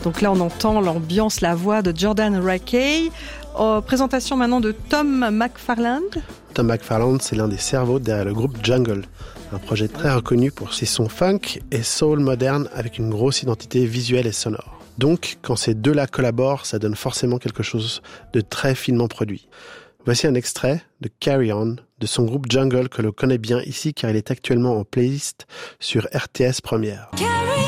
Donc là, on entend l'ambiance, la voix de Jordan Rakei. Présentation maintenant de Tom McFarland. Tom McFarland, c'est l'un des cerveaux derrière le groupe Jungle, un projet très reconnu pour ses sons funk et soul moderne avec une grosse identité visuelle et sonore. Donc, quand ces deux-là collaborent, ça donne forcément quelque chose de très finement produit. Voici un extrait de Carry On de son groupe Jungle que l'on connaît bien ici car il est actuellement en playlist sur RTS Première.